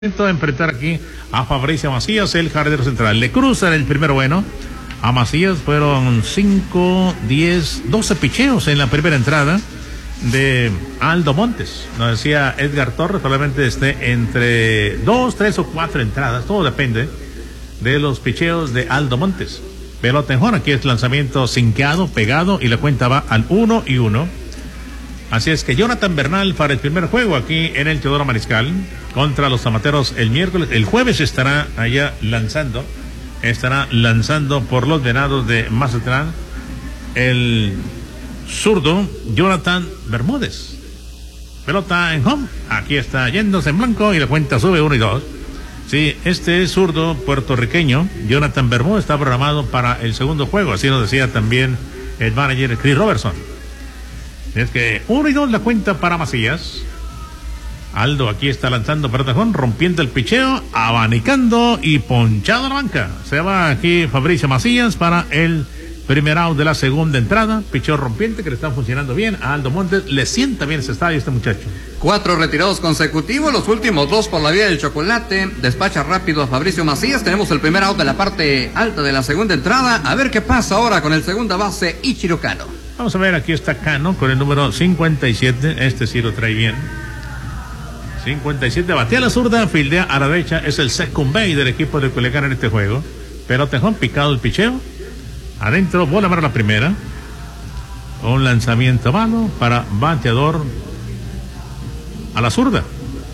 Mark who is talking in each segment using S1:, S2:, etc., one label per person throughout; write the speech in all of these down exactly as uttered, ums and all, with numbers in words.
S1: A enfrentar aquí a Fabricio Macías, el jardinero central. Le cruzan el primero bueno a Macías. Fueron cinco, diez, doce picheos en la primera entrada de Aldo Montes. Nos decía Edgar Torres, probablemente esté entre dos, tres o cuatro entradas. Todo depende de los picheos de Aldo Montes. Pelota en jona, aquí es lanzamiento cinqueado, pegado, y la cuenta va al uno y uno. Así es que Jonathan Bernal para el primer juego aquí en el Teodoro Mariscal contra los Tomateros el miércoles. El jueves estará allá lanzando, estará lanzando por los Venados de Mazatlán el zurdo Jonathan Bermúdez. Pelota en home, aquí está yéndose en blanco y la cuenta sube uno y dos. Sí, este zurdo puertorriqueño, Jonathan Bermúdez, está programado para el segundo juego, así nos decía también el manager Chris Robertson. Es que uno y dos la cuenta para Macías. Aldo aquí está lanzando pertajón, rompiendo el picheo, abanicando y ponchado a la banca. Se va aquí Fabricio Macías para el primer out de la segunda entrada. Picheo rompiente que le está funcionando bien a Aldo Montes. Le sienta bien ese estadio este muchacho.
S2: Cuatro retirados consecutivos, los últimos dos por la vía del chocolate. Despacha rápido a Fabricio Macías. Tenemos el primer out de la parte alta de la segunda entrada. A ver qué pasa ahora con el segunda base Ichiro Kano.
S1: Vamos a ver, aquí está Cano con el número cincuenta y siete. Este sí lo trae bien. cincuenta y siete, batea a la zurda, fildea a la derecha. Es el second base del equipo de Culiacán en este juego. Pelotejón, picado el picheo. Adentro, bola para la primera. Un lanzamiento malo para bateador a la zurda.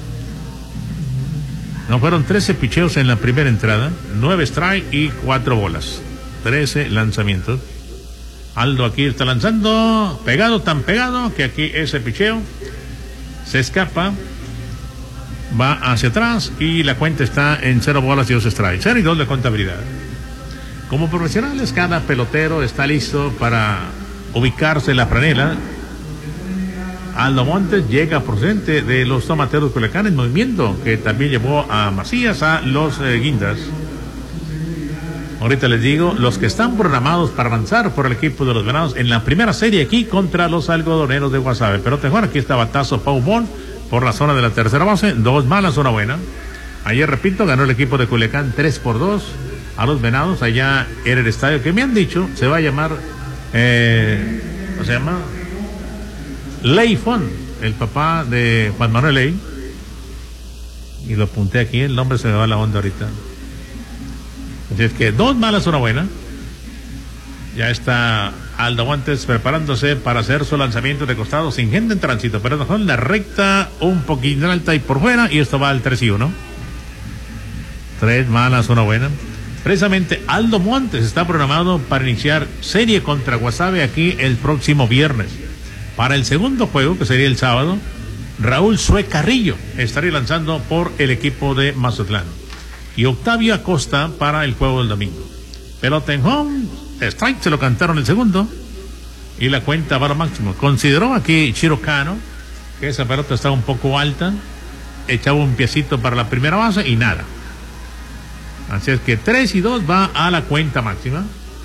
S1: No, fueron trece picheos en la primera entrada. nueve strike y cuatro bolas. trece lanzamientos. Aldo aquí está lanzando, pegado, tan pegado, que aquí ese picheo se escapa, va hacia atrás y la cuenta está en cero bolas y dos strikes, cero y dos de contabilidad. Como profesionales, cada pelotero está listo para ubicarse en la franela. Aldo Montes llega procedente de los Tomateros de Culiacán, el movimiento que también llevó a Macías a los eh, Guindas. Ahorita les digo, los que están programados para avanzar por el equipo de los Venados en la primera serie aquí contra los Algodoneros de Guasave. Pero te aquí está batazo Pau Bon por la zona de la tercera base, dos malas, una buena. Ayer, repito, ganó el equipo de Culiacán tres por dos a los Venados allá en el estadio que me han dicho se va a llamar, eh, ¿cómo se llama? Ley Fon, el papá de Juan Manuel Ley. Y lo apunté aquí, el nombre se me va la onda ahorita. Así es que dos malas, una buena. Ya está Aldo Montes preparándose para hacer su lanzamiento de costado sin gente en tránsito, pero con la recta un poquito alta y por fuera, y esto va al tres y uno. Tres malas, una buena. Precisamente Aldo Montes está programado para iniciar serie contra Guasave aquí el próximo viernes. Para el segundo juego, que sería el sábado, Raúl Sue Carrillo estaría lanzando por el equipo de Mazatlán. Y Octavio Acosta para el juego del domingo. Pelota en home, strike, se lo cantaron el segundo. Y la cuenta va a lo máximo. Consideró aquí Ichiro Kano que esa pelota estaba un poco alta. Echaba un piecito para la primera base y nada. Así es que tres y dos va a la cuenta máxima.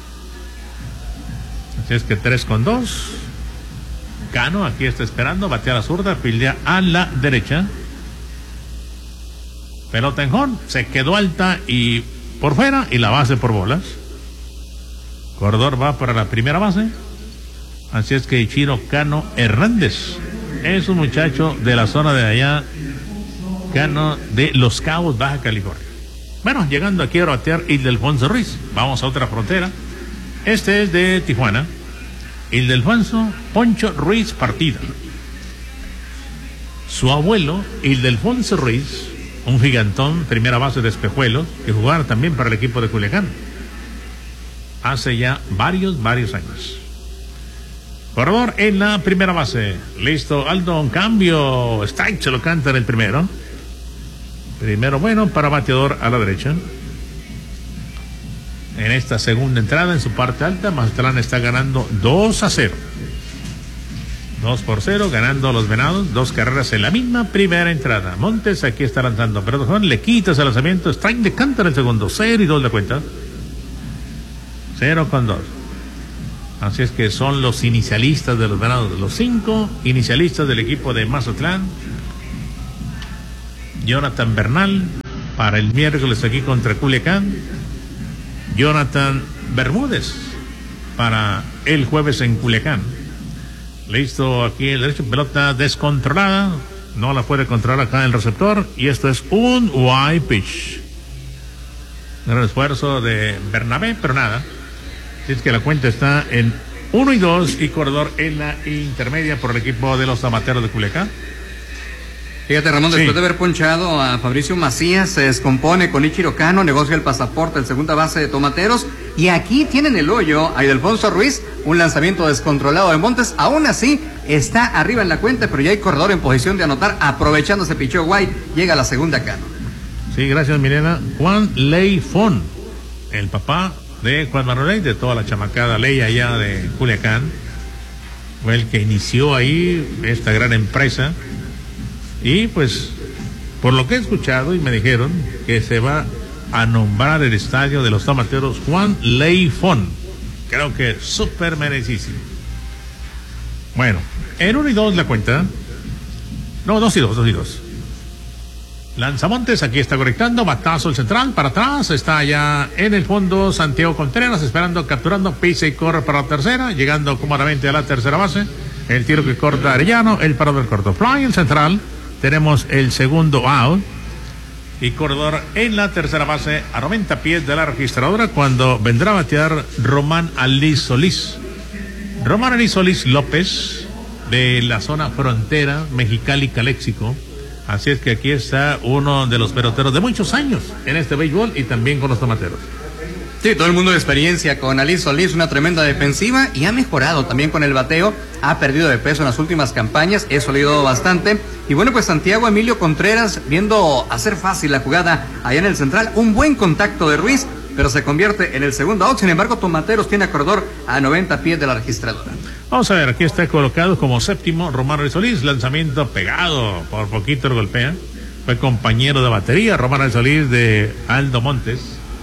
S1: Así es que tres con dos. Kano aquí está esperando, batea a la zurda, pildea a la derecha. Pelota en home, se quedó alta y por fuera y la base por bolas. Corredor va para la primera base. Así es que Ichiro Kano Hernández es un muchacho de la zona de allá, Kano de Los Cabos, Baja California. Bueno, llegando aquí a batear Ildefonso Ruiz. Vamos a otra frontera. Este es de Tijuana. Ildefonso Poncho Ruiz Partida. Su abuelo, Ildefonso Ruiz, un gigantón, primera base de Espejuelos, que jugaba también para el equipo de Culiacán hace ya varios, varios años. Corredor en la primera base. Listo, Aldo, un cambio. Strike, se lo canta en el primero. Primero bueno para bateador a la derecha. En esta segunda entrada, en su parte alta, Mazatlán está ganando dos a cero. dos por cero, ganando los Venados, dos carreras en la misma primera entrada. Montes aquí está lanzando, pero Juan le quita ese lanzamiento, strike de canta en el segundo, cero y dos de cuenta. cero con dos. Así es que son los inicialistas de los Venados, los cinco inicialistas del equipo de Mazatlán. Jonathan Bernal para el miércoles aquí contra Culiacán. Jonathan Bermúdez para el jueves en Culiacán. Listo aquí el derecho, pelota descontrolada. No la puede controlar acá el receptor. Y esto es un wide pitch. Gran esfuerzo de Bernabé, pero nada. Así es que la cuenta está en uno y dos y corredor en la intermedia por el equipo de los Tomateros de Culiacán.
S2: Fíjate, Ramón, después
S1: Sí.
S2: de haber ponchado a Fabricio Macías, se descompone con Ichiro Cano, negocia el pasaporte, el segunda base de Tomateros, y aquí tienen el hoyo a Ildefonso Ruiz, un lanzamiento descontrolado de Montes, aún así está arriba en la cuenta, pero ya hay corredor en posición de anotar, aprovechando ese picheo guay, llega la segunda Cano.
S1: Sí, gracias, Mirena. Juan Ley Fon, el papá de Juan Manuel Ley, de toda la chamacada Ley allá de Culiacán, fue el que inició ahí esta gran empresa. Y pues, por lo que he escuchado y me dijeron que se va a nombrar el estadio de los Tomateros Juan Ley Fon. Creo que súper merecísimo. Bueno, en uno y dos la cuenta. No, dos y dos, dos y dos. Lanzamontes, aquí está conectando, batazo el central, para atrás, está allá en el fondo Santiago Contreras, esperando, capturando, pisa y corre para la tercera, llegando cómodamente a la tercera base, el tiro que corta Arellano, el paro del corto fly, el central, tenemos el segundo out, y corredor en la tercera base, a noventa pies de la registradora, cuando vendrá a batear Román Alí Solís. Román Alí Solís López, de la zona frontera, Mexicali-Caléxico. Así es que aquí está uno de los peloteros de muchos años en este béisbol y también con los Tomateros.
S2: Sí, todo el mundo de experiencia con Ali Solís, una tremenda defensiva, y ha mejorado también con el bateo, ha perdido de peso en las últimas campañas, eso le ha ayudado bastante. Y bueno, pues Santiago Emilio Contreras, viendo hacer fácil la jugada allá en el central, un buen contacto de Ruiz, pero se convierte en el segundo out. Sin embargo, Tomateros tiene a corredor a noventa pies de la registradora.
S1: Vamos a ver, aquí está colocado como séptimo Román Alí Solís, lanzamiento pegado, por poquito lo golpea. Fue compañero de batería Román Alí Solís de Aldo Montes.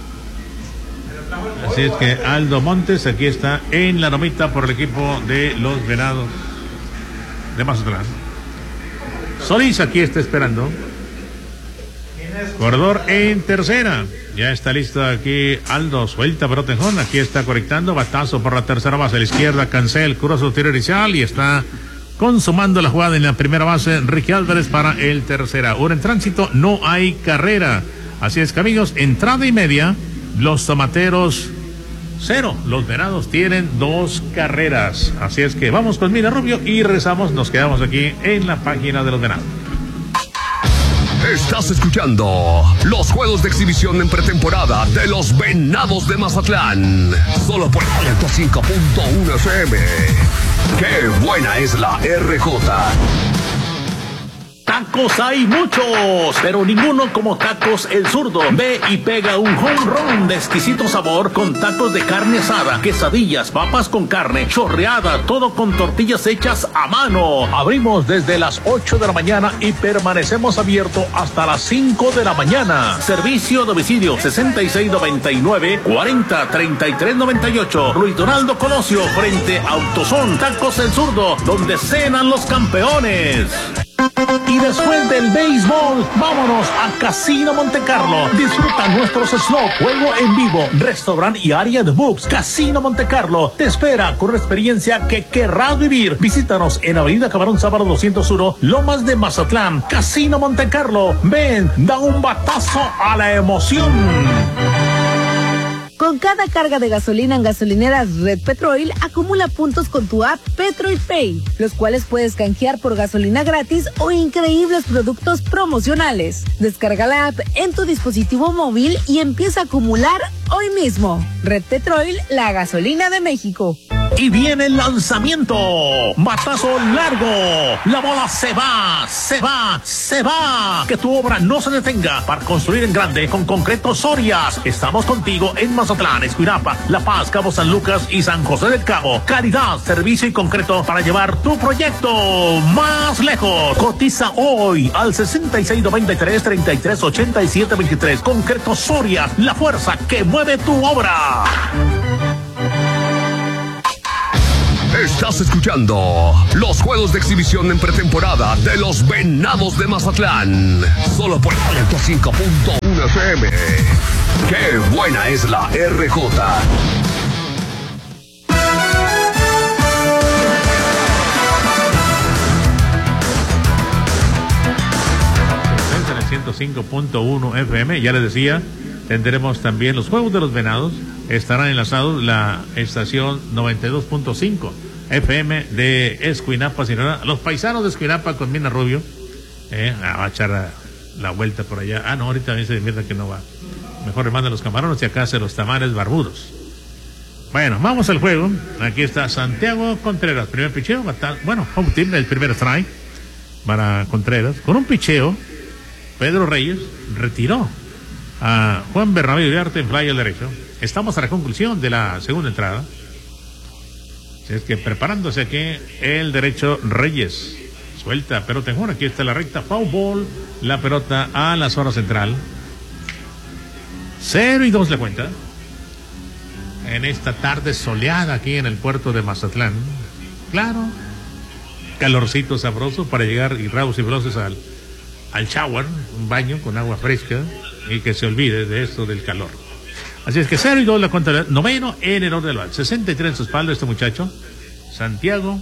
S1: Así es que Aldo Montes aquí está en la nomita por el equipo de los Venados de Mazatlán. Solís aquí está esperando. Corredor en tercera. Ya está listo aquí Aldo, suelta protejón, aquí está conectando, batazo por la tercera base, a la izquierda, Cancel, cruza tiro inicial y está consumando la jugada en la primera base, Ricky Álvarez para el tercera. Ahora en tránsito, no hay carrera. Así es que amigos, entrada y media, los Tomateros cero, los Venados tienen dos carreras. Así es que vamos con Mina Rubio y rezamos, nos quedamos aquí en la página de los Venados.
S3: Estás escuchando los juegos de exhibición en pretemporada de los Venados de Mazatlán. Solo por ciento cinco punto uno F M. ¡Qué buena es la R J!
S4: Tacos hay muchos, pero ninguno como Tacos El Zurdo. Ve y pega un home run de exquisito sabor con tacos de carne asada, quesadillas, papas con carne, chorreada, todo con tortillas hechas a mano. Abrimos desde las ocho de la mañana y permanecemos abiertos hasta las cinco de la mañana. Servicio a domicilio sesenta y seis noventa y nueve, cuarenta, treinta y tres noventa y ocho. Luis Donaldo Colosio frente a Autosón. Tacos El Zurdo, donde cenan los campeones. Y después del béisbol, vámonos a Casino Montecarlo. Disfruta nuestros slots, juego en vivo, restaurante y área de books. Casino Montecarlo te espera con una experiencia que querrás vivir. Visítanos en Avenida Camarón Sábado doscientos uno, Lomas de Mazatlán. Casino Montecarlo. Ven, da un batazo a la emoción.
S5: Con cada carga de gasolina en gasolineras Red Petrol, acumula puntos con tu app Petrol Pay, los cuales puedes canjear por gasolina gratis o increíbles productos promocionales. Descarga la app en tu dispositivo móvil y empieza a acumular hoy mismo. Red Petrol, la gasolina de México.
S4: Y viene el lanzamiento. Batazo largo. La bola se va, se va, se va. Que tu obra no se detenga para construir en grande con Concreto Sorias. Estamos contigo en Mazatlán, Escuinapa, La Paz, Cabo San Lucas y San José del Cabo. Calidad, servicio y concreto para llevar tu proyecto más lejos. Cotiza hoy al sesenta y seis noventa y tres, treinta y tres ochenta y siete veintitrés. Concreto Sorias, la fuerza que mueve tu obra.
S3: Estás escuchando los juegos de exhibición en pretemporada de los Venados de Mazatlán. Solo por ciento cinco punto uno F M. ¡Qué buena es la R J!
S1: En el ciento cinco punto uno F M, ya les decía, tendremos también los juegos de los Venados. Estarán enlazados la estación noventa y dos punto cinco F M de Escuinapa, Sinaloa. Los paisanos de Escuinapa con Mina Rubio. Eh, va a echar la, la vuelta por allá. Ah, no, ahorita también se advierte que no va. Mejor le mandan los camarones y acá hace los tamales barbudos. Bueno, vamos al juego. Aquí está Santiago Contreras. Primer picheo. Bueno, home team, el primer strike para Contreras. Con un picheo, Pedro Reyes retiró a Juan Bernabé Uriarte en fly al derecho. Estamos a la conclusión de la segunda entrada. Es que preparándose aquí el derecho Reyes. Suelta pelota en juego. Aquí está la recta. Foul ball. La pelota a la zona central. Cero y dos le cuenta. En esta tarde soleada aquí en el puerto de Mazatlán. Claro. Calorcito sabroso para llegar y raros y veloces al, al shower. Un baño con agua fresca. Y que se olvide de esto del calor. Así es que cero y dos la cuenta. Noveno en el orden del bat. sesenta y tres en su espalda este muchacho. Santiago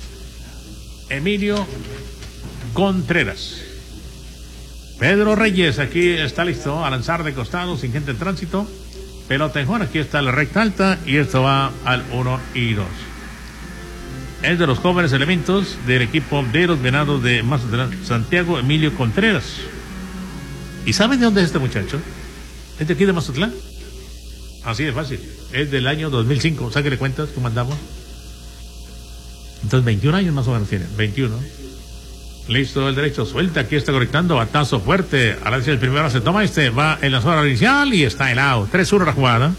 S1: Emilio Contreras. Pedro Reyes aquí está listo a lanzar de costado sin gente en tránsito. Pelota en juego. Aquí está la recta alta y esto va al uno y dos. Es de los jóvenes elementos del equipo de los Venados de Mazatlán, Santiago Emilio Contreras. ¿Y saben de dónde es este muchacho? ¿Es de aquí de Mazatlán? Así de fácil. Es del año dos mil cinco. Sáquele cuentas, ¿cómo andamos? Entonces veintiún años más o menos tiene. veintiuno. Listo, el derecho suelta. Aquí está conectando. Batazo fuerte. A la vez el primero se toma este. Va en la zona inicial y está el out. tres uno la jugada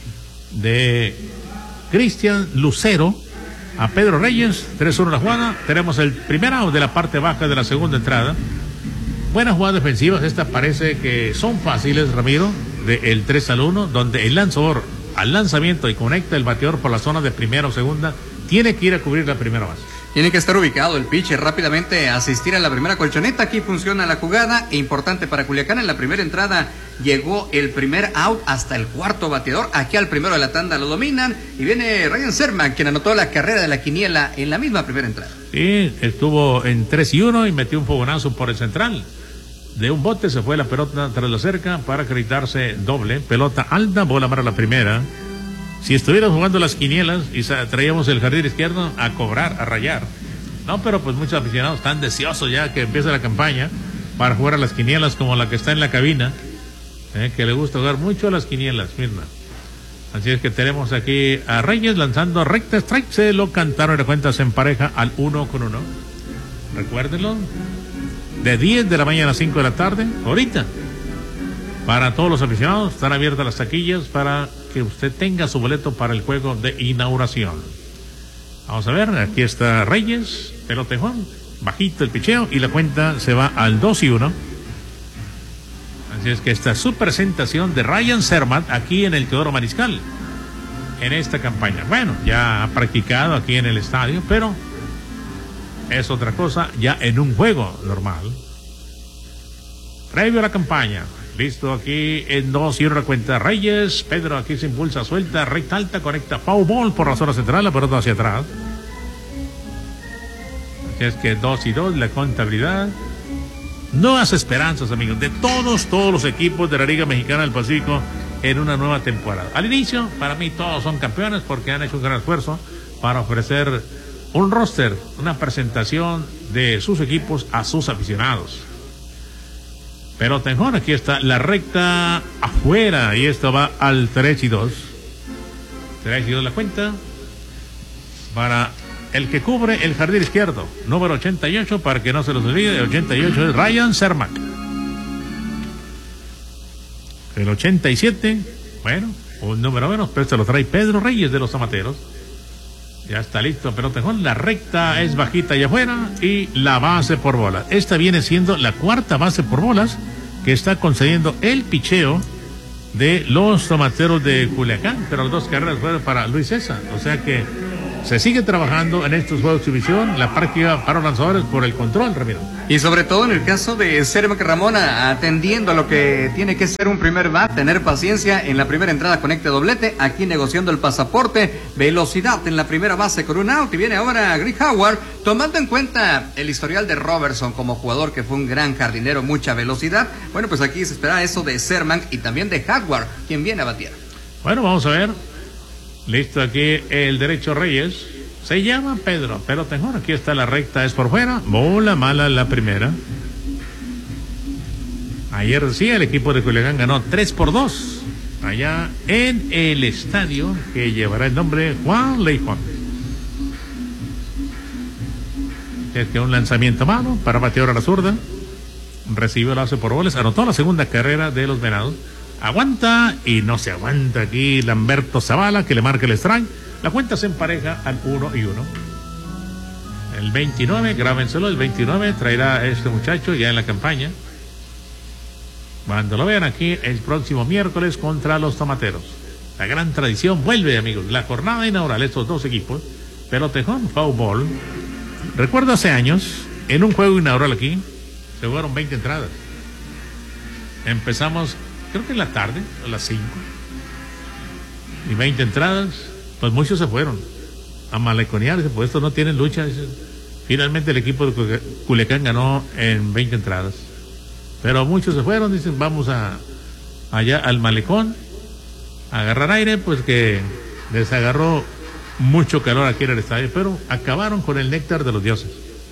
S1: de Cristian Lucero a Pedro Reyes. tres uno la jugada. Tenemos el primer out de la parte baja de la segunda entrada. Buenas jugadas defensivas. Estas parece que son fáciles, Ramiro. De el tres al uno, donde el lanzador al lanzamiento y conecta el bateador por la zona de primera o segunda, tiene que ir a cubrir la primera base.
S2: Tiene que estar ubicado el pitcher, rápidamente asistir a la primera colchoneta. Aquí funciona la jugada. Importante para Culiacán, en la primera entrada llegó el primer out hasta el cuarto bateador. Aquí al primero de la tanda lo dominan y viene Ryan Serman, quien anotó la carrera de la quiniela en la misma primera entrada.
S1: Sí, estuvo en tres y uno y metió un fogonazo por el central. De un bote se fue la pelota tras la cerca para acreditarse doble. Pelota alta, bola para la primera. Si estuvieran jugando las quinielas y traíamos el jardín izquierdo a cobrar, a rayar. No, pero pues muchos aficionados están deseosos ya que empiece la campaña para jugar a las quinielas como la que está en la cabina, eh, que le gusta jugar mucho a las quinielas, Mirna. Así es que tenemos aquí a Reyes lanzando recta strike. Se lo cantaron de cuentas en pareja al uno con uno. Recuérdenlo. De diez de la mañana a cinco de la tarde, ahorita. Para todos los aficionados, están abiertas las taquillas para que usted tenga su boleto para el juego de inauguración. Vamos a ver, aquí está Reyes, pelotejón, bajito el picheo y la cuenta se va al dos y uno. Así es que esta es su presentación de Ryan Serman aquí en el Teodoro Mariscal, en esta campaña. Bueno, ya ha practicado aquí en el estadio, pero es otra cosa ya en un juego normal. Previo a la campaña. Listo aquí en dos y uno la cuenta Reyes. Pedro aquí se impulsa, suelta, recta alta, conecta foul ball por la zona central, la pelota hacia atrás. Así es que dos y dos la contabilidad. Nuevas esperanzas, amigos, de todos, todos los equipos de la Liga Mexicana del Pacífico en una nueva temporada. Al inicio, para mí todos son campeones porque han hecho un gran esfuerzo para ofrecer un roster, una presentación de sus equipos a sus aficionados. Pero Tenjón, aquí está la recta afuera y esto va al tres y dos. tres y dos la cuenta para el que cubre el jardín izquierdo, número ochenta y ocho, para que no se los olvide. El ochenta y ocho es Ryan Serman. El ochenta y siete, bueno, un número menos, pero se lo trae Pedro Reyes de los Amateros. Ya está listo, pero Tejón, la recta es bajita y afuera y la base por bolas. Esta viene siendo la cuarta base por bolas que está concediendo el picheo de los Tomateros de Culiacán, pero las dos carreras fueron para Luis César. O sea que se sigue trabajando en estos juegos de exhibición, la práctica para los lanzadores por el control, Ramiro.
S2: Y sobre todo en el caso de Cermak Ramona, atendiendo a lo que tiene que ser un primer bat, tener paciencia en la primera entrada, conecte doblete, aquí negociando el pasaporte, velocidad en la primera base con un out, y viene ahora Greg Howard, tomando en cuenta el historial de Robertson como jugador que fue un gran jardinero, mucha velocidad. Bueno, pues aquí se espera eso de Cermak y también de Howard, quien viene a batear.
S1: Bueno, vamos a ver. Listo aquí el derecho Reyes. Se llama Pedro, pero mejor aquí está la recta, es por fuera. Bola mala la primera. Ayer sí, el equipo de Culiacán ganó tres por dos. Allá en el estadio que llevará el nombre Juan Leijón. Es que un lanzamiento malo para bateador a la zurda. Recibió la base por bolas. Anotó la segunda carrera de los Venados. Aguanta y no se aguanta aquí Lamberto Zavala, que le marca el strike. La cuenta se empareja al uno y uno. El veintinueve, grábenselo, el veintinueve traerá a este muchacho ya en la campaña. Cuando lo vean aquí el próximo miércoles contra los Tomateros. La gran tradición vuelve, amigos. La jornada inaugural, estos dos equipos. Pelotejón, foul ball. Recuerdo hace años, en un juego inaugural aquí, se jugaron veinte entradas. Empezamos, creo que en la tarde, a las cinco. Y veinte entradas, pues muchos se fueron a maleconearse, pues estos no tienen lucha. Finalmente el equipo de Culiacán ganó en veinte entradas. Pero muchos se fueron, dicen, vamos a allá al malecón a agarrar aire, pues que les agarró mucho calor aquí en el estadio, pero acabaron con el néctar de los dioses.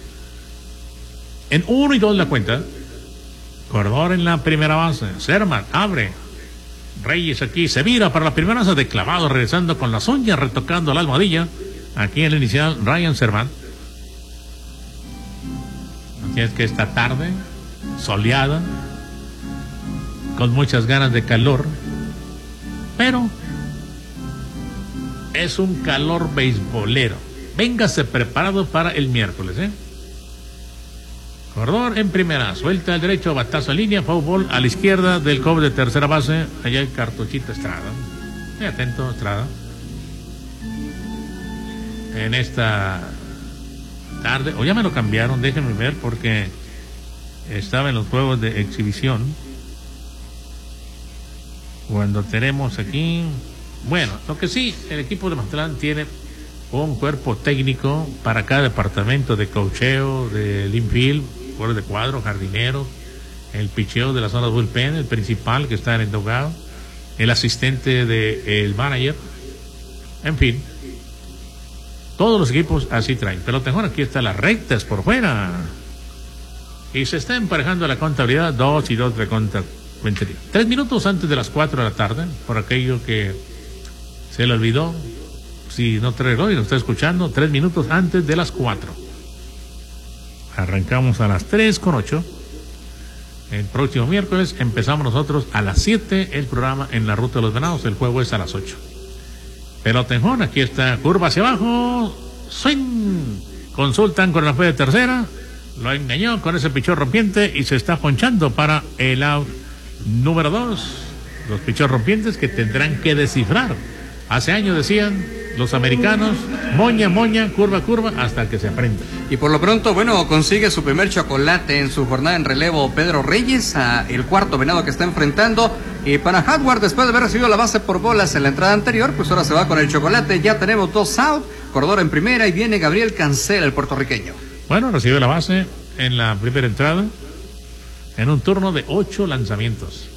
S1: En uno y dos la cuenta. Cordor en la primera base. Cermak abre. Reyes aquí se vira para la primera base de clavado, regresando con las uñas, retocando la almohadilla. Aquí en el inicial, Ryan Cermak. Así es que esta tarde, soleada, con muchas ganas de calor, pero es un calor beisbolero. Véngase preparado para el miércoles, ¿eh? Cordor en primera, suelta al derecho, batazo en línea, foul ball a la izquierda del cobre de tercera base. Allá el cartuchito Estrada. Muy atento, Estrada. En esta tarde, o ya me lo cambiaron, déjenme ver, porque estaba en los juegos de exhibición. Cuando tenemos aquí, bueno, lo que sí, el equipo de Mazatlán tiene un cuerpo técnico para cada departamento de coacheo, de infield, jugadores de cuadro, jardinero, el picheo de la zona de bullpen, el principal que está en el dugout, el asistente del manager, en fin, todos los equipos así traen. Pelotejón, aquí está las rectas por fuera y se está emparejando la contabilidad, dos y dos de contabilidad. Tres minutos antes de las cuatro de la tarde, por aquello que se le olvidó, si no trae reloj y lo está escuchando, tres minutos antes de las cuatro. Arrancamos a las tres con ocho. El próximo miércoles empezamos nosotros a las siete el programa en la Ruta de los Venados. El juego es a las ocho. Pelotejón, aquí está, curva hacia abajo, swing. Consultan con la fe de tercera, lo engañó con ese pichón rompiente y se está ponchando para el out número dos. Los pichos rompientes que tendrán que descifrar. Hace años decían los americanos, moña, moña, curva, curva, hasta que se aprenda.
S2: Y por lo pronto, bueno, consigue su primer chocolate en su jornada en relevo Pedro Reyes, a el cuarto venado que está enfrentando. Y para Howard, después de haber recibido la base por bolas en la entrada anterior, pues ahora se va con el chocolate. Ya tenemos dos out, Cordor en primera y viene Gabriel Cancela, el puertorriqueño.
S1: Bueno, recibe la base en la primera entrada, en un turno de ocho lanzamientos.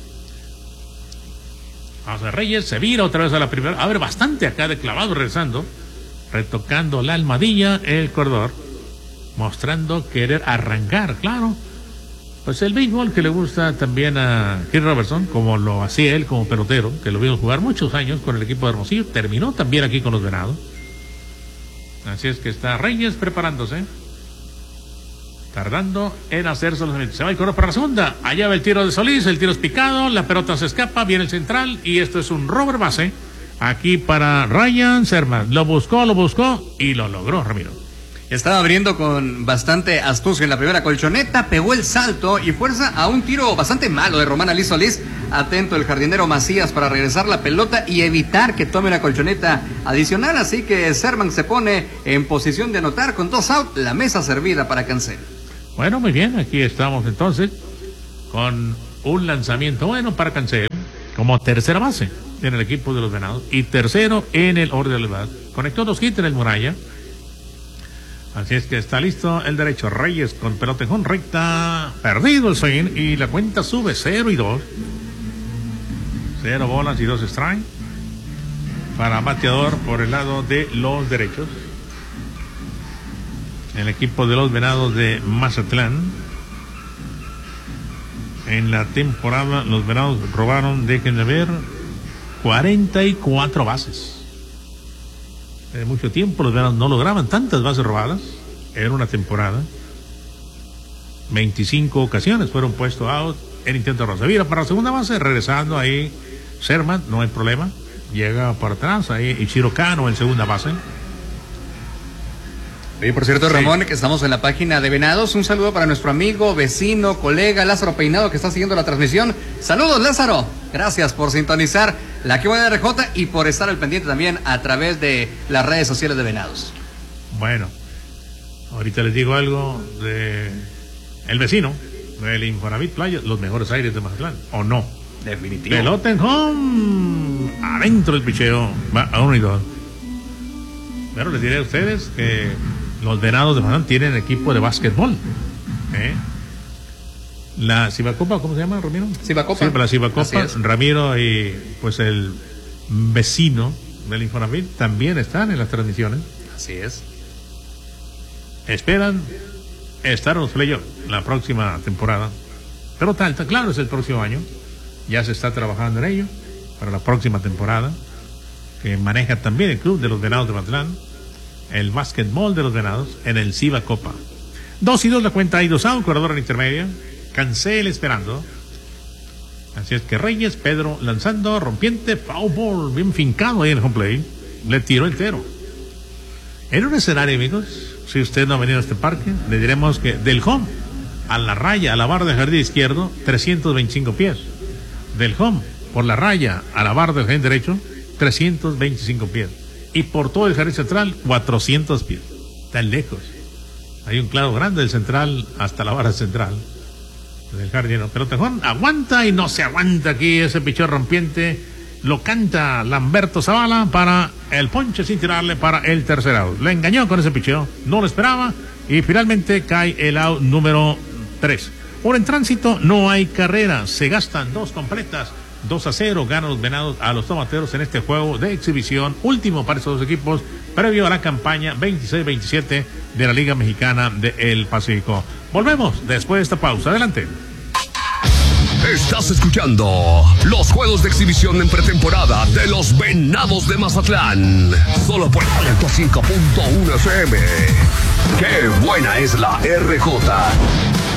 S1: José Reyes se vira otra vez a la primera, abre bastante acá de clavado, regresando, retocando la almohadilla, el Cordor, mostrando querer arrancar, claro. Pues el béisbol que le gusta también a Keith Robertson, como lo hacía él como pelotero, que lo vimos jugar muchos años con el equipo de Hermosillo, terminó también aquí con los Venados. Así es que está Reyes preparándose, tardando en hacerse los lanzamientos. Se va el Cordor para la segunda, allá va el tiro de Solís, el tiro es picado, la pelota se escapa, viene el central y esto es un rover base aquí para Ryan Cermak. Lo buscó, lo buscó y lo logró, Ramiro.
S2: Estaba abriendo con bastante astucia en la primera colchoneta, pegó el salto y fuerza a un tiro bastante malo de Román Ali Solís. Atento el jardinero Macías para regresar la pelota y evitar que tome una colchoneta adicional. Así que Servan se pone en posición de anotar con dos out, la mesa servida para Cancel.
S1: Bueno, muy bien, aquí estamos entonces con un lanzamiento bueno para Cancel como tercera base en el equipo de los Venados y tercero en el orden del bat. Conectó dos hits en el Muralla. Así es que está listo el derecho. Reyes con pelotejón recta, perdido el swing y la cuenta sube cero y dos. Cero bolas y dos strikes para bateador por el lado de los derechos. El equipo de los Venados de Mazatlán. En la temporada los Venados robaron, déjenme ver, cuarenta y cuatro bases. En mucho tiempo los Venados no lograban tantas bases robadas en una temporada. veinticinco ocasiones fueron puestos out en intento de Rosavira para la segunda base, regresando ahí Servan, no hay problema, llega para atrás ahí Ichiro Kano en segunda base.
S2: Y por cierto, Ramón, sí, que estamos en la página de Venados, un saludo para nuestro amigo, vecino, colega Lázaro Peinado, que está siguiendo la transmisión. Saludos, Lázaro, gracias por sintonizar la que buena R J y por estar al pendiente también a través de las redes sociales de Venados.
S1: Bueno, ahorita les digo algo de el vecino del Infonavit Playa, los mejores aires de Mazatlán, ¿o no?
S2: Definitivo.
S1: Pelota en home, adentro del picheo, va a uno y dos. Pero les diré a ustedes que los Venados de Mazatlán tienen equipo de básquetbol. ¿eh? La Cibacopa, ¿cómo se llama, Ramiro?
S2: Cibacopa.
S1: Sí, la Cibacopa, Ramiro y pues el vecino del Infonavit también están en las transmisiones.
S2: Así es.
S1: Esperan estar en los playoffs la próxima temporada. Pero tal, tal, claro, es el próximo año. Ya se está trabajando en ello para la próxima temporada, que maneja también el club de los Venados de Mazatlán, el básquetbol de los Venados en el Cibacopa. Dos y dos la cuenta, hay dos out, corredor en intermedia, Cancel esperando. Así es que Reyes, Pedro lanzando, rompiente, foul ball, bien fincado ahí en el home play, le tiró entero. En un escenario, amigos, si usted no ha venido a este parque, le diremos que del home a la raya, a la barra del jardín izquierdo, trescientos veinticinco pies. Del home por la raya a la barra del jardín derecho, trescientos veinticinco pies. Y por todo el jardín central, cuatrocientos pies. Tan lejos. Hay un claro grande del central hasta la barra central del jardín. Pero tejón aguanta y no se aguanta aquí ese pichón rompiente. Lo canta Lamberto Zavala para el ponche sin tirarle para el tercer out. Le engañó con ese picheo, no lo esperaba y finalmente cae el out número tres. Por en tránsito no hay carrera, se gastan dos completas. dos a cero ganan los Venados a los Tomateros en este juego de exhibición, último para estos dos equipos, previo a la campaña veintiséis veintisiete de la Liga Mexicana del Pacífico. Volvemos después de esta pausa. Adelante.
S3: Estás escuchando los juegos de exhibición en pretemporada de los Venados de Mazatlán. Solo por ciento cinco punto uno F M. ¡Qué buena es la R J!